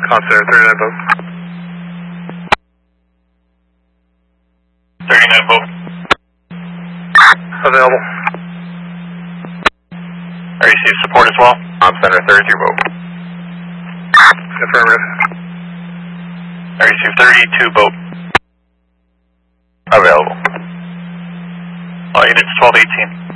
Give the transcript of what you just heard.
Center 39 boat. 39 boat. Available. I receive support as well. On center 33 boat. Affirmative. I receive 32 boat. Available. All units 1218.